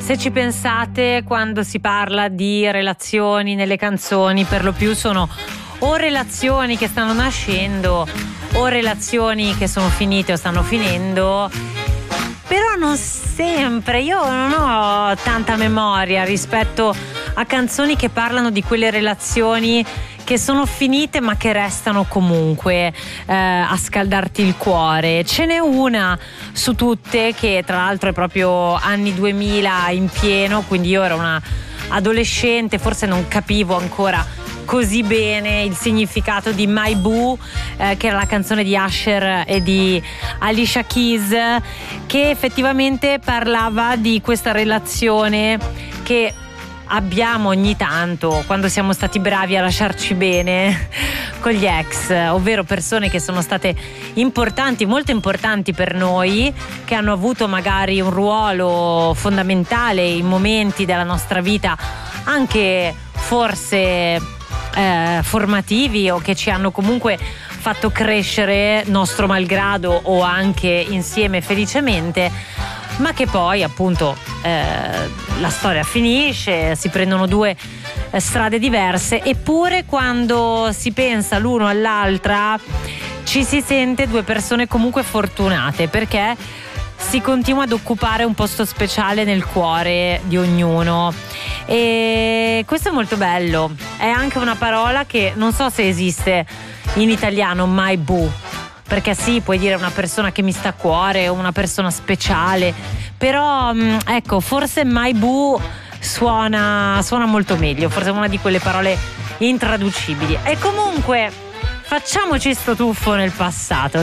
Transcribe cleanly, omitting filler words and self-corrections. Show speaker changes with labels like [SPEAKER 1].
[SPEAKER 1] se ci pensate, quando si parla di relazioni nelle canzoni, per lo più sono o relazioni che stanno nascendo o relazioni che sono finite o stanno finendo. Però non sempre, io non ho tanta memoria rispetto a canzoni che parlano di quelle relazioni che sono finite ma che restano comunque a scaldarti il cuore. Ce n'è una su tutte che tra l'altro è proprio anni 2000 in pieno, quindi io ero una adolescente, forse non capivo ancora così bene il significato di My Boo, che era la canzone di Usher e di Alicia Keys, che effettivamente parlava di questa relazione che abbiamo ogni tanto quando siamo stati bravi a lasciarci bene con gli ex, ovvero persone che sono state importanti, molto importanti per noi, che hanno avuto magari un ruolo fondamentale in momenti della nostra vita, anche forse formativi, o che ci hanno comunque fatto crescere nostro malgrado o anche insieme felicemente, ma che poi appunto la storia finisce, si prendono due strade diverse, eppure quando si pensa l'uno all'altra ci si sente due persone comunque fortunate, perché si continua ad occupare un posto speciale nel cuore di ognuno, e questo è molto bello. È anche una parola che non so se esiste in italiano, My Boo, perché sì, puoi dire una persona che mi sta a cuore o una persona speciale, però ecco, forse My Boo suona molto meglio, forse è una di quelle parole intraducibili. E comunque facciamoci sto tuffo nel passato.